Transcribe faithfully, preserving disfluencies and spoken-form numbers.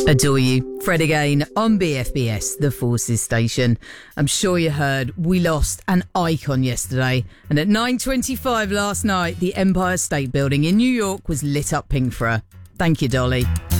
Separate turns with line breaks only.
Adore you. Fred again on B F B S, the Forces station. I'm sure you heard we lost an icon yesterday, and at nine twenty-five last night, the Empire State Building in New York was lit up pink for her. Thank you, Dolly.